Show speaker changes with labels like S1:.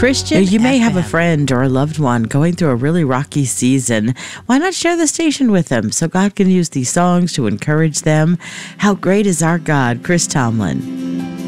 S1: Christian
S2: You may have a
S1: FM.
S2: friend or a loved one going through a really rocky season. Why not share the station with them so God can use these songs to encourage them? How great is our God, Chris Tomlin.